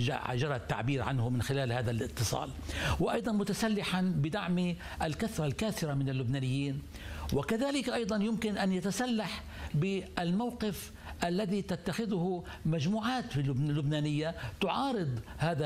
جرى التعبير عنه من خلال هذا الاتصال، وأيضا متسلحا بدعم الكثرة الكاثرة من اللبنانيين، وكذلك أيضا يمكن أن يتسلح بالموقف الذي تتخذه مجموعات اللبنانية تعارض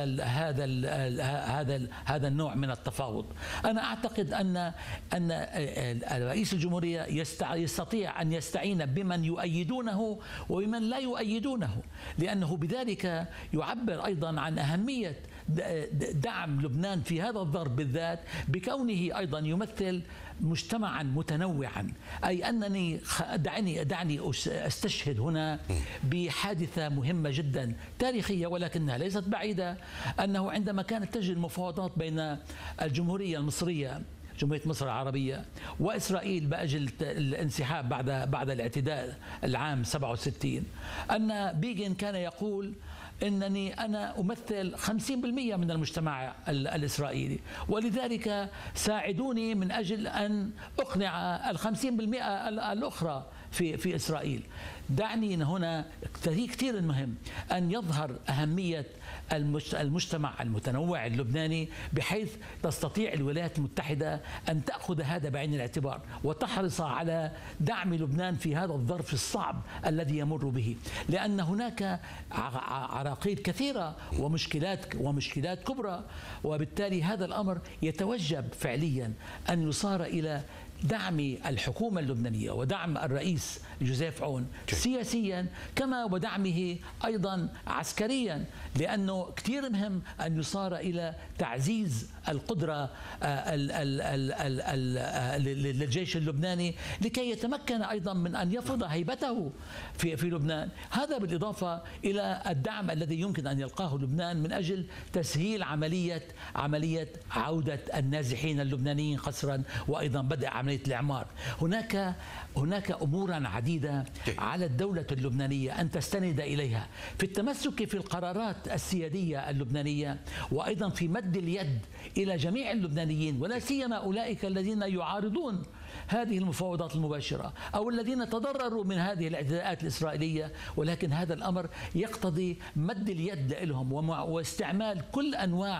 هذا النوع من التفاوض. أنا أعتقد أن رئيس الجمهورية يستطيع أن يستعين بمن يؤيدونه وبمن لا يؤيدونه، لأنه بذلك يعبر أيضا عن أهمية دعم لبنان في هذا الظرف بالذات، بكونه أيضا يمثل مجتمعا متنوعا. أي أنني دعني أستشهد هنا بحادثة مهمة جدا تاريخية ولكنها ليست بعيدة، أنه عندما كانت تجري المفاوضات بين الجمهورية المصرية جمهورية مصر العربية وإسرائيل بأجل الانسحاب بعد الاعتداء العام 67، أن بيغن كان يقول إنني أنا أمثل 50% من المجتمع الإسرائيلي، ولذلك ساعدوني من أجل أن أقنع 50% الأخرى في إسرائيل. دعني هنا كثير مهم أن يظهر أهمية المجتمع المتنوع اللبناني، بحيث تستطيع الولايات المتحدة أن تأخذ هذا بعين الاعتبار وتحرص على دعم لبنان في هذا الظرف الصعب الذي يمر به، لأن هناك عراقيل كثيرة ومشكلات كبرى، وبالتالي هذا الأمر يتوجب فعليا أن يصار إلى دعم الحكومة اللبنانية ودعم الرئيس جوزيف عون سياسيا، كما ودعمه أيضا عسكريا، لأنه كثير مهم أن يصار إلى تعزيز القدرة للجيش اللبناني لكي يتمكن أيضا من أن يفرض هيبته في لبنان. هذا بالإضافة إلى الدعم الذي يمكن أن يلقاه لبنان من أجل تسهيل عملية عودة النازحين اللبنانيين قسرا، وأيضا بدء عملية الإعمار. هناك أمورا عديدة على الدولة اللبنانية أن تستند إليها في التمسك في القرارات السيادية اللبنانية، وأيضا في مد اليد إلى جميع اللبنانيين، ولا سيما أولئك الذين يعارضون هذه المفاوضات المباشرة أو الذين تضرروا من هذه الاعتداءات الإسرائيلية، ولكن هذا الأمر يقتضي مد اليد لهم واستعمال كل أنواع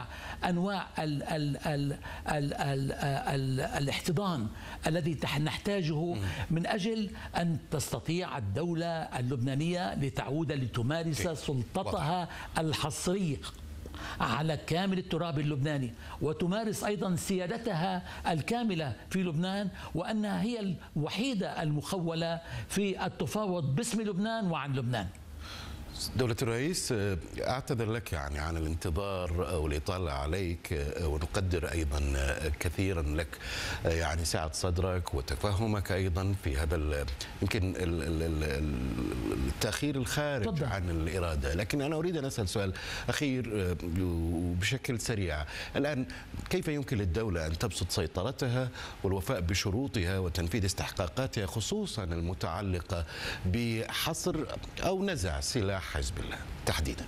الاحتضان الذي نحتاجه من أجل أن تستطيع الدولة اللبنانية لتعود لتمارس سلطتها الحصرية على كامل التراب اللبناني، وتمارس أيضا سيادتها الكاملة في لبنان، وأنها هي الوحيدة المخولة في التفاوض باسم لبنان وعن لبنان. دولة الرئيس، أعتذر لك عن الانتظار والإطالة عليك، ونقدر أيضا كثيرا لك سعة صدرك وتفهمك أيضا في هذا يمكن التأخير الخارج عن الإرادة. لكن أنا أريد أن أسأل سؤال أخير وبشكل سريع. الآن كيف يمكن للدولة أن تبسط سيطرتها والوفاء بشروطها وتنفيذ استحقاقاتها، خصوصا المتعلقة بحصر أو نزع سلاح حزب الله تحديدا؟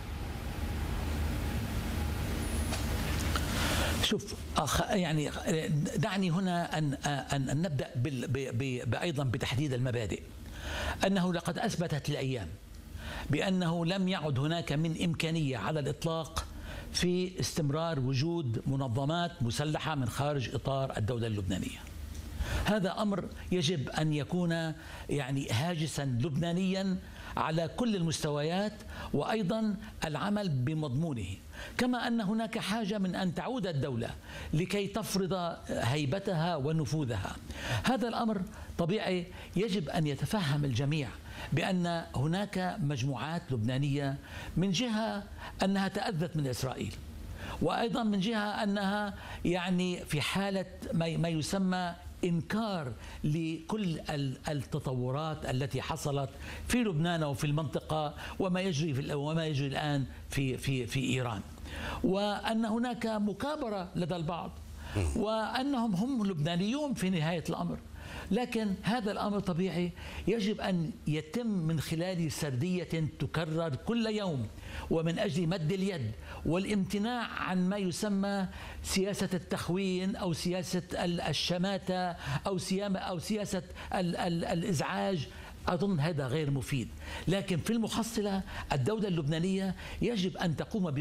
شوف، دعني هنا أن نبدأ أيضا بتحديد المبادئ. أنه لقد أثبتت الأيام بأنه لم يعد هناك من إمكانية على الإطلاق في استمرار وجود منظمات مسلحة من خارج إطار الدولة اللبنانية. هذا أمر يجب أن يكون هاجسا لبنانيا على كل المستويات، وأيضا العمل بمضمونه، كما أن هناك حاجة من أن تعود الدولة لكي تفرض هيبتها ونفوذها. هذا الأمر طبيعي يجب أن يتفهم الجميع بأن هناك مجموعات لبنانية من جهة أنها تأذت من إسرائيل، وأيضا من جهة أنها في حالة ما يسمى إنكار لكل التطورات التي حصلت في لبنان وفي المنطقة وما يجري الآن في إيران، وأن هناك مكابرة لدى البعض، وأنهم هم لبنانيون في نهاية الأمر. لكن هذا الأمر طبيعي يجب أن يتم من خلال سردية تكرر كل يوم، ومن أجل مد اليد والامتناع عن ما يسمى سياسة التخوين أو سياسة الشماتة أو سياسة الإزعاج. أظن هذا غير مفيد. لكن في المحصلة الدولة اللبنانية يجب أن تقوم